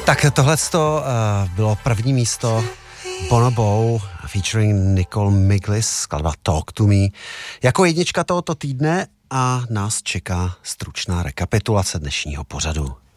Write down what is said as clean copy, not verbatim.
Tak tohle bylo první místo Bonobo featuring Nicole Miglis, skladba Talk to Me. Jako jednička tohoto týdne a nás čeká stručná rekapitulace dnešního pořadu.